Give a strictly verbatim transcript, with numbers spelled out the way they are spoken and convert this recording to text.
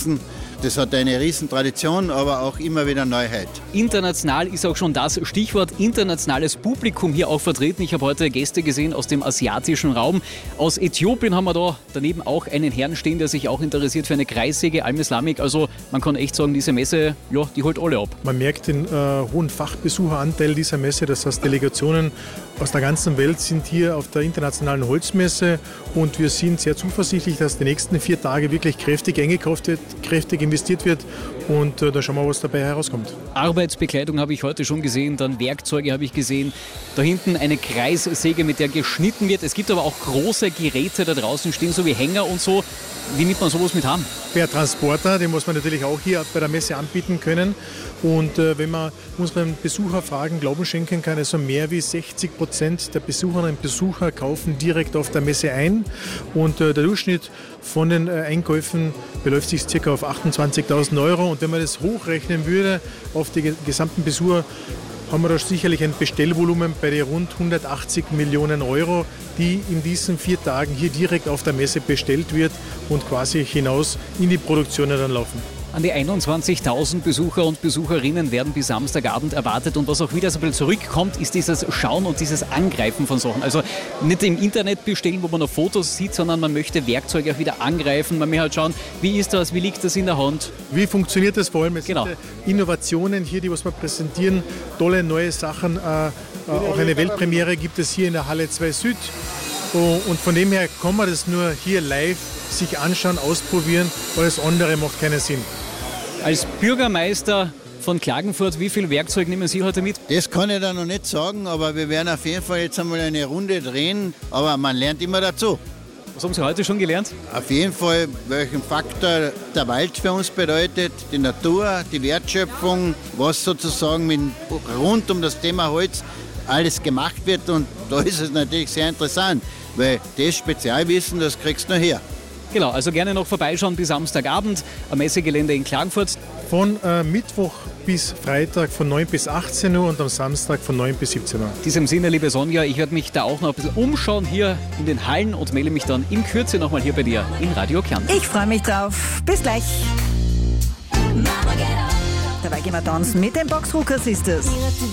Messen. Das hat eine riesen Tradition, aber auch immer wieder Neuheit. International ist auch schon das Stichwort, internationales Publikum hier auch vertreten. Ich habe heute Gäste gesehen aus dem asiatischen Raum. Aus Äthiopien haben wir da daneben auch einen Herrn stehen, der sich auch interessiert für eine Kreissäge, Al-Meslamik. Also man kann echt sagen, diese Messe, ja, die holt alle ab. Man merkt den äh, hohen Fachbesucheranteil dieser Messe. Das heißt, Delegationen aus der ganzen Welt sind hier auf der internationalen Holzmesse und wir sind sehr zuversichtlich, dass die nächsten vier Tage wirklich kräftig eingekauft wird, kräftig investiert wird und äh, da schauen wir, was dabei herauskommt. Arbeitsbekleidung habe ich heute schon gesehen, dann Werkzeuge habe ich gesehen. Da hinten eine Kreissäge, mit der geschnitten wird. Es gibt aber auch große Geräte da draußen stehen, so wie Hänger und so. Wie nimmt man sowas mit heim? Per Transporter, den muss man natürlich auch hier bei der Messe anbieten können. Und äh, wenn man unseren Besucherfragen Glauben schenken kann, also mehr wie sechzig Prozent der Besucherinnen und Besucher kaufen direkt auf der Messe ein. Und äh, der Durchschnitt von den äh, Einkäufen beläuft sich ca. auf achtundzwanzigtausend Euro. Und wenn man das hochrechnen würde auf die gesamten Besucher, haben wir da sicherlich ein Bestellvolumen bei den rund hundertachtzig Millionen Euro, die in diesen vier Tagen hier direkt auf der Messe bestellt wird und quasi hinaus in die Produktionen dann laufen. An die einundzwanzigtausend Besucher und Besucherinnen werden bis Samstagabend erwartet. Und was auch wieder so ein bisschen zurückkommt, ist dieses Schauen und dieses Angreifen von Sachen. Also nicht im Internet bestellen, wo man noch Fotos sieht, sondern man möchte Werkzeuge auch wieder angreifen. Man möchte halt schauen, wie ist das, wie liegt das in der Hand. Wie funktioniert das vor allem? Es genau. sind Innovationen hier, die was wir präsentieren, tolle neue Sachen. Äh, auch eine Weltpremiere gibt es hier in der Halle zwei Süd. Und von dem her kann man das nur hier live sich anschauen, ausprobieren, alles andere macht keinen Sinn. Als Bürgermeister von Klagenfurt, wie viel Werkzeug nehmen Sie heute mit? Das kann ich da noch nicht sagen, aber wir werden auf jeden Fall jetzt einmal eine Runde drehen, aber man lernt immer dazu. Was haben Sie heute schon gelernt? Auf jeden Fall, welchen Faktor der Wald für uns bedeutet, die Natur, die Wertschöpfung, was sozusagen mit, rund um das Thema Holz alles gemacht wird, und da ist es natürlich sehr interessant, weil das Spezialwissen, das kriegst du noch her. Genau, also gerne noch vorbeischauen bis Samstagabend am Messegelände in Klagenfurt. Von äh, Mittwoch bis Freitag von neun bis achtzehn Uhr und am Samstag von neun bis siebzehn Uhr. In diesem Sinne, liebe Sonja, ich werde mich da auch noch ein bisschen umschauen hier in den Hallen und melde mich dann in Kürze nochmal hier bei dir in Radio Kärnten. Ich freue mich drauf. Bis gleich. Dabei gehen wir tanzen mit den Boxruckers ist es.